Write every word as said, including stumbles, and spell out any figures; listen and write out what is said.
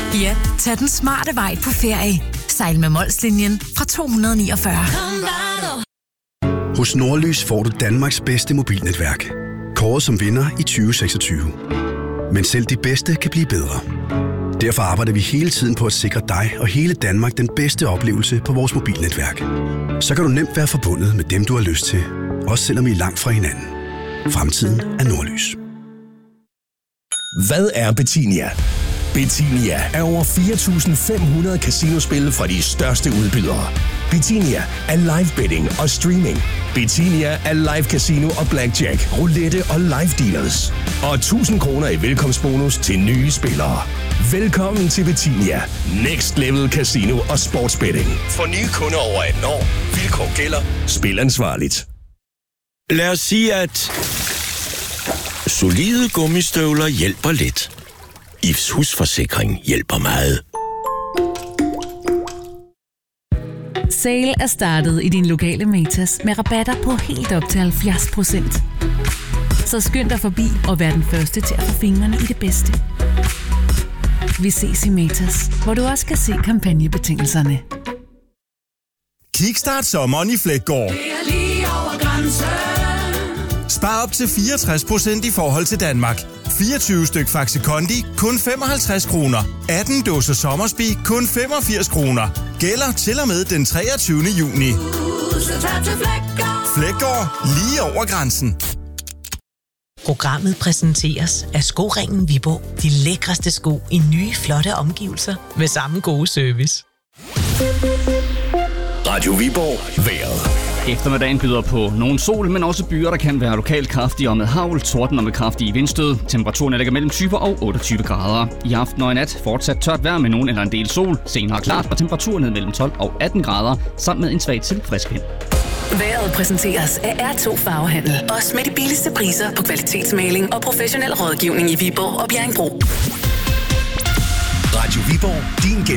Ja, tag den smarte vej på ferie. Sejl med Molslinjen fra to hundrede niogfyrre. Hos Nordlys får du Danmarks bedste mobilnetværk. Kåret som vinder i tyve seksogtyve. Men selv de bedste kan blive bedre. Derfor arbejder vi hele tiden på at sikre dig og hele Danmark den bedste oplevelse på vores mobilnetværk. Så kan du nemt være forbundet med dem, du har lyst til. Også selvom I er langt fra hinanden. Fremtiden er Nordlys. Hvad er Betinia? Betinia er over fire tusind fem hundrede casinospil fra de største udbydere. Betinia er live betting og streaming. Betinia er live casino og blackjack, roulette og live dealers. Og tusind kroner i velkomstbonus til nye spillere. Velkommen til Betinia. Next Level Casino og Sportsbetting. For nye kunder over atten år. Vilkår gælder. Spil ansvarligt. Lad os sige, at solide gummistøvler hjælper lidt. I F's husforsikring hjælper meget. Sale er startet i din lokale Matas med rabatter på helt op til halvfjerds procent. Så skynd dig forbi og vær den første til at få fingrene i det bedste. Vi ses i Matas, hvor du også kan se kampagnebetingelserne. Kickstart sommeren i Fleggaard. Det er lige over grænsen. Spar op til fireogtres procent i forhold til Danmark. fireogtyve styk Faxi Kondi, kun femoghalvtreds kroner. atten dåser Sommersby, kun femogfirs kroner. Gælder til og med den treogtyvende juni. Fleggaard, lige over grænsen. Programmet præsenteres af Skoringen Viborg. De lækreste sko i nye, flotte omgivelser med samme gode service. Radio Viborg. Vejret. Eftermiddagen byder på nogen sol, men også byer, der kan være lokalt kraftige og med hagl, torden og med kraftige vindstød. Temperaturen ligger mellem tyve og otteogtyve grader. I aften og i nat fortsat tørt vejr med nogen eller en del sol. Senere klart og temperaturen ned mellem tolv og atten grader, samt med en svag til frisk vind. Vejret præsenteres af R to Farvehandel. Også med de billigste priser på kvalitetsmaling og professionel rådgivning i Viborg og Bjerringbro. Radio Viborg, din